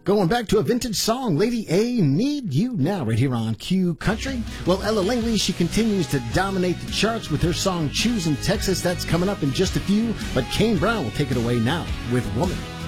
Going back to a vintage song, Lady A, Need You Now, right here on Q Country. Well, Ella Langley, she continues to dominate the charts with her song Choosing Texas. That's coming up in just a few, but Kane Brown will take it away now with Woman.